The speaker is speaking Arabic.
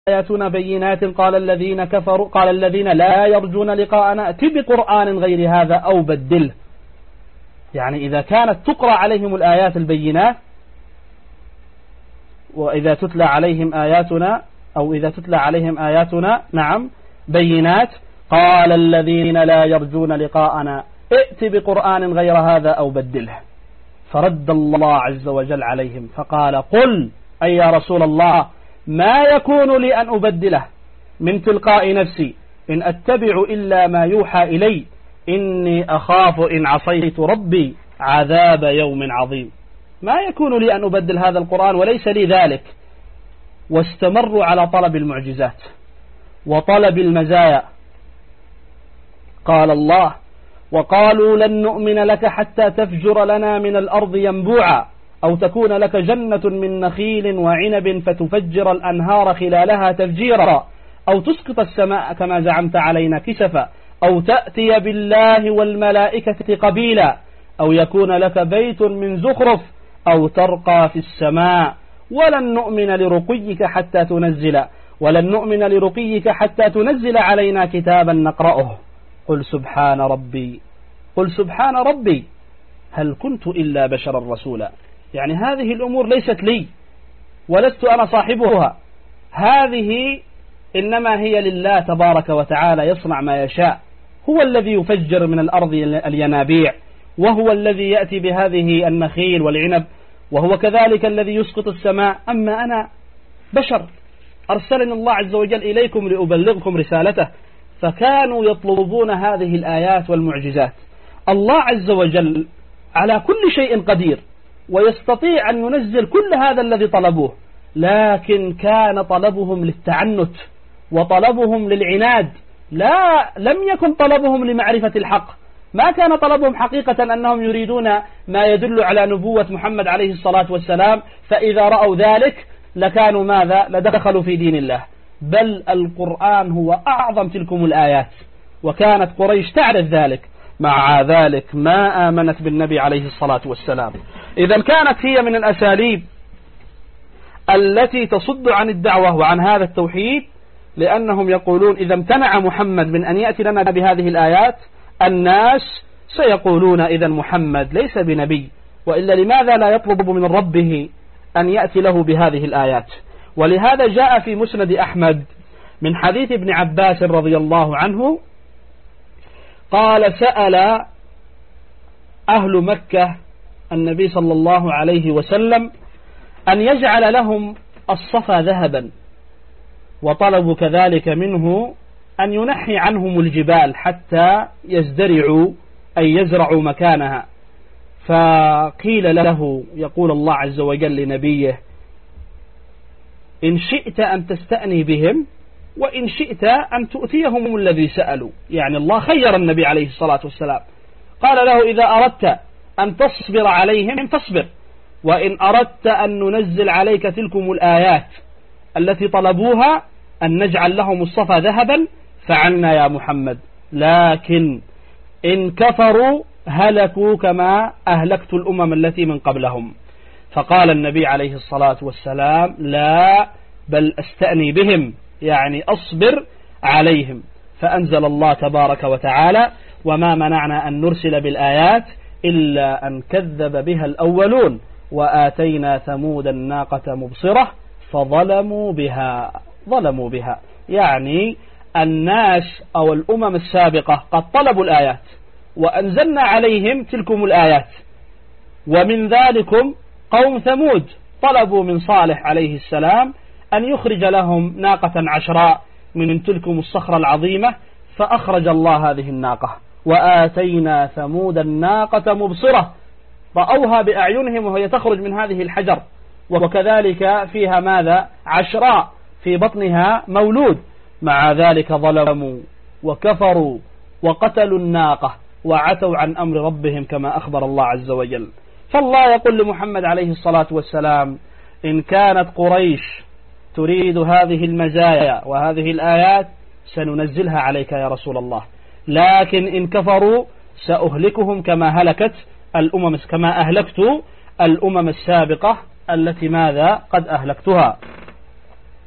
آياتنا بينات قال الذين لا يرجون لقاءنا ائت بقرآن غير هذا أو بدله. يعني إذا كانت تقرأ عليهم الآيات البينات، وإذا تتلى عليهم آياتنا أو إذا تتلى عليهم آياتنا نعم بينات، قال الذين لا يرجون لقاءنا ائت بقرآن غير هذا أو بدله. فرد الله عز وجل عليهم فقال قل أي يا رسول الله ما يكون لي أن أبدله من تلقاء نفسي إن أتبع إلا ما يوحى إلي إني أخاف إن عصيت ربي عذاب يوم عظيم. ما يكون لي أن أبدل هذا القرآن وليس لي ذلك. واستمروا على طلب المعجزات وطلب المزايا. قال الله وقالوا لن نؤمن لك حتى تفجر لنا من الأرض ينبوعا أو تكون لك جنة من نخيل وعنب فتفجر الأنهار خلالها تفجيرا أو تسقط السماء كما زعمت علينا كسفا أو تأتي بالله والملائكة قبيلا أو يكون لك بيت من زخرف أو ترقى في السماء ولن نؤمن لرقيك حتى تنزل علينا كتابا نقرأه قل سبحان ربي هل كنت إلا بشرا رسولا. يعني هذه الأمور ليست لي ولست أنا صاحبها، هذه إنما هي لله تبارك وتعالى يصنع ما يشاء. هو الذي يفجر من الأرض الينابيع، وهو الذي يأتي بهذه النخيل والعنب، وهو كذلك الذي يسقط السماء. أما أنا بشر أرسلني الله عز وجل إليكم لأبلغكم رسالته. فكانوا يطلبون هذه الآيات والمعجزات. الله عز وجل على كل شيء قدير ويستطيع أن ينزل كل هذا الذي طلبوه، لكن كان طلبهم للتعنت وطلبهم للعناد، لم يكن طلبهم لمعرفة الحق. ما كان طلبهم حقيقة أنهم يريدون ما يدل على نبوة محمد عليه الصلاة والسلام، فإذا رأوا ذلك لكانوا ماذا؟ لدخلوا في دين الله. بل القرآن هو أعظم تلكم الآيات، وكانت قريش تعرف ذلك، مع ذلك ما آمنت بالنبي عليه الصلاة والسلام. إذا كانت هي من الأساليب التي تصد عن الدعوة وعن هذا التوحيد، لأنهم يقولون إذا امتنع محمد من أن يأتي لنا بهذه الآيات الناس سيقولون إذا محمد ليس بنبي، وإلا لماذا لا يطلب من ربه أن يأتي له بهذه الآيات؟ ولهذا جاء في مسند أحمد من حديث ابن عباس رضي الله عنه قال سأل أهل مكة النبي صلى الله عليه وسلم أن يجعل لهم الصفا ذهبا، وطلبوا كذلك منه أن ينحي عنهم الجبال حتى يزدرعوا أي يزرعوا مكانها. فقيل له يقول الله عز وجل لنبيه إن شئت أن تستأني بهم وإن شئت أن تؤتيهم الذي سألوا. يعني الله خير النبي عليه الصلاة والسلام، قال له إذا أردت أن تصبر عليهم فاصبر، وإن أردت أن ننزل عليك تلكم الآيات التي طلبوها أن نجعل لهم الصفا ذهبا فعلنا يا محمد، لكن إن كفروا هلكوا كما أهلكت الأمم التي من قبلهم. فقال النبي عليه الصلاة والسلام لا بل أستأني بهم، يعني أصبر عليهم. فأنزل الله تبارك وتعالى وما منعنا أن نرسل بالآيات إلا أن كذب بها الأولون وآتينا ثمود الناقة مبصرة فظلموا بها. يعني الناس أو الأمم السابقة قد طلبوا الآيات وأنزلنا عليهم تلكم الآيات، ومن ذلكم قوم ثمود طلبوا من صالح عليه السلام أن يخرج لهم ناقة عشراء من تلكم الصخرة العظيمة، فأخرج الله هذه الناقة وآتينا ثمود الناقة مبصرة، رأوها بأعينهم وهي تخرج من هذه الحجر، وكذلك فيها ماذا؟ عشراء في بطنها مولود. مع ذلك ظلموا وكفروا وقتلوا الناقة وعتوا عن أمر ربهم كما أخبر الله عز وجل. فالله يقول لمحمد عليه الصلاة والسلام إن كانت قريش تريد هذه المزايا وهذه الآيات سننزلها عليك يا رسول الله، لكن إن كفروا سأهلكهم كما أهلكت الأمم السابقة التي ماذا قد أهلكتها.